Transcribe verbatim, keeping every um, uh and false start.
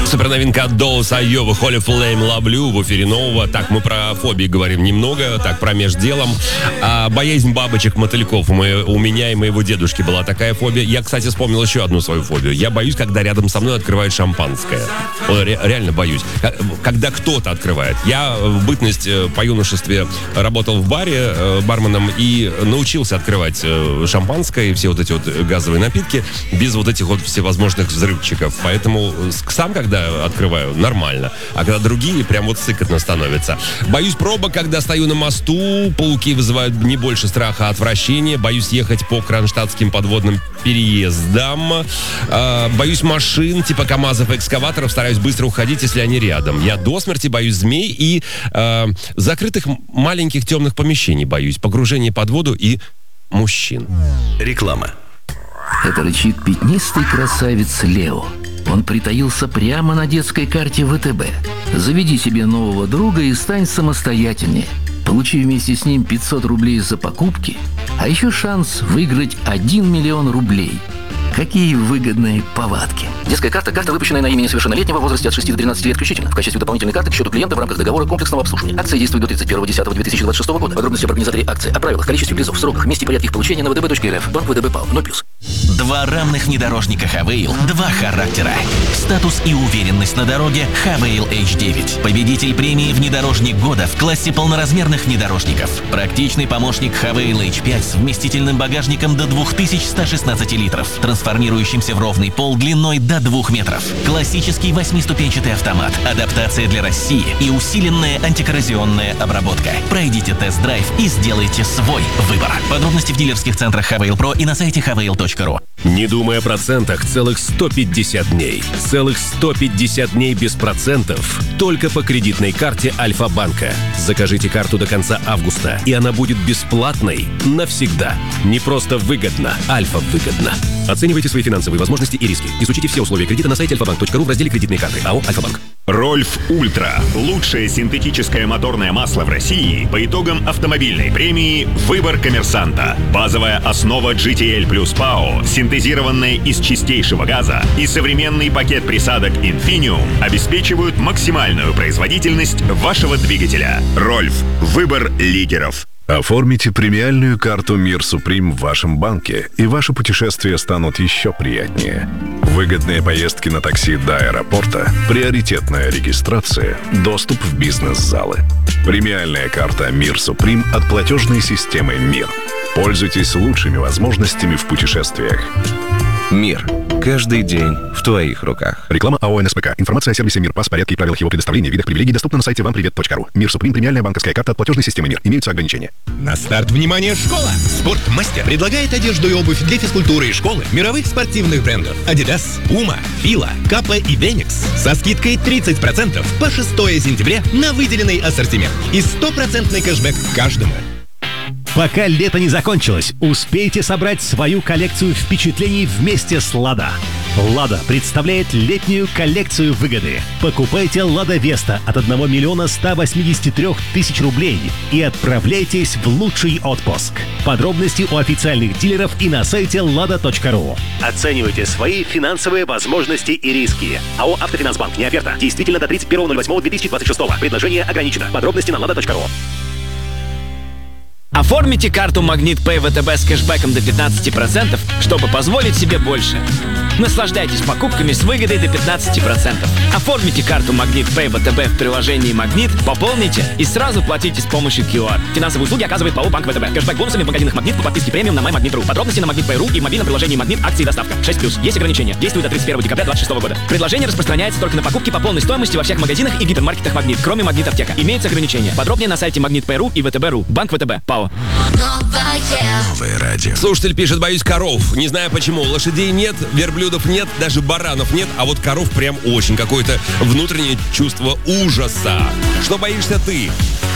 Суперновинка от Dolls, Айова, Holy Flame, Ловлю в эфире нового. Так, мы про фобии говорим немного, так, про межделом. А, боязнь бабочек, мотыльков. Мы, у меня и моего дедушки была такая фобия. Я, кстати, вспомнил еще одну свою фобию. Я боюсь, когда рядом со мной открывают шампанское. Ре- реально боюсь. Когда кто-то открывает. Я в бытность по юношестве работал в баре барменом и научился открывать шампанское и все вот эти вот газовые напитки без вот этих вот всевозможных взрывчиков. Поэтому сам, когда открываю, нормально. А когда другие, прям вот сыкотно становится. Боюсь пробок, когда стою на мосту. Пауки вызывают не больше страха, а отвращения. Боюсь ехать по кронштадтским подводным переездам. А, боюсь машин, типа КамАЗов и экскаваторов. Стараюсь быстро уходить, если они рядом. Я до смерти боюсь змей и а, закрытых маленьких темных помещений боюсь. Погружение под воду и мужчин. Реклама. Это рычит пятнистый красавец Лео. Он притаился прямо на детской карте ВТБ. Заведи себе нового друга и стань самостоятельнее. Получи вместе с ним пятьсот рублей за покупки, а еще шанс выиграть один миллион рублей. Какие выгодные повадки. Детская карта – карта, выпущенная на имя несовершеннолетнего в возрасте от шести до тринадцати лет включительно. В качестве дополнительной карты к счету клиента в рамках договора комплексного обслуживания. Акция действует до тридцать первого десятого две тысячи двадцать шестого года. Подробности об организаторе акции, о правилах, количестве призов, сроках, месте и порядке их получения на вэ дэ бэ точка эр эф. Банк ВТБ ПАО. ноль плюс. Два равных внедорожника Хавейл, два характера. Статус и уверенность на дороге Хавейл эйч девять. Победитель премии «Внедорожник года» в классе полноразмерных внедорожников. Практичный помощник Хавейл эйч пять с вместительным багажником до две тысячи сто шестнадцать литров, трансформирующимся в ровный пол длиной до двух метров. Классический восьмиступенчатый автомат, адаптация для России и усиленная антикоррозионная обработка. Пройдите тест-драйв и сделайте свой выбор. Подробности в дилерских центрах Хавейл Про и на сайте хавейл точка ру. Не думай о процентах целых сто пятьдесят дней. Целых сто пятьдесят дней без процентов. Только по кредитной карте Альфа-банка. Закажите карту до конца августа, и она будет бесплатной навсегда. Не просто выгодно, Альфа-выгодно. Оценивайте свои финансовые возможности и риски. Изучите все условия кредита на сайте альфа банк точка ру в разделе «Кредитные карты». АО «Альфа-банк». Рольф Ультра. Лучшее синтетическое моторное масло в России по итогам автомобильной премии «Выбор коммерсанта». Базовая основа джи ти эл плюс ПАО, синтезированная из чистейшего газа, и современный пакет присадок Infinium обеспечивают максимальную производительность вашего двигателя. Рольф. Выбор лидеров. Оформите премиальную карту «Мир Суприм» в вашем банке, и ваши путешествия станут еще приятнее. Выгодные поездки на такси до аэропорта, приоритетная регистрация, доступ в бизнес-залы. Премиальная карта «Мир Суприм» от платежной системы «Мир». Пользуйтесь лучшими возможностями в путешествиях. Мир. Каждый день в твоих руках. Реклама АО НСПК. Информация о сервисе «Мир», пас, порядке и правилах его предоставления, видах привилегий доступна на сайте вам привет точка ру. «Мир Суприм» — премиальная банковская карта от платежной системы «Мир». Имеются ограничения. На старт, внимание, школа! Спортмастер предлагает одежду и обувь для физкультуры и школы мировых спортивных брендов Adidas, Puma, Fila, Kappa и Venix со скидкой тридцать процентов по шестого сентября на выделенный ассортимент и стопроцентный кэшбэк каждому. Пока лето не закончилось, успейте собрать свою коллекцию впечатлений вместе с «Лада». «Лада» представляет летнюю коллекцию выгоды. Покупайте «Лада Веста» от одного миллиона ста восьмидесяти трёх тысяч рублей и отправляйтесь в лучший отпуск. Подробности у официальных дилеров и на сайте лада точка ру. Оценивайте свои финансовые возможности и риски. АО «Автофинансбанк». Не оферта. Действительно до тридцать первого ноль восьмого две тысячи двадцать шестого. Предложение ограничено. Подробности на лада точка ру. Оформите карту Магнит Пэй ВТБ с кэшбэком до пятнадцати процентов, чтобы позволить себе больше. Наслаждайтесь покупками с выгодой до пятнадцати процентов. Оформите карту Магнит Пэй ВТБ в приложении Магнит, пополните и сразу платите с помощью ку ар. Финансовые услуги оказывает ПАО Банк ВТБ. Кэшбэк бонусами в магазинах Магнит по подписке премиум на MyMagnit точка ру. Подробности на Магнит Пэй точка ру и в мобильном приложении Магнит акции и доставка. шесть плюс. Есть ограничения. Действует до тридцать первого декабря две тысячи двадцать шестого года. Предложение распространяется только на покупки по полной стоимости во всех магазинах и гипермаркетах Магнит, кроме Магнит Аптека. Имеются ограничения. Подробнее на сайте Магнит Пэй точка ру и ВТБ точка ру. Банк ВТБ. ПАО. Новое радио. Слушатель пишет: боюсь коров. Не знаю почему. Лошадей нет, верблюдов нет, даже баранов нет, а вот коров прям очень. Какое-то внутреннее чувство ужаса. Что боишься ты?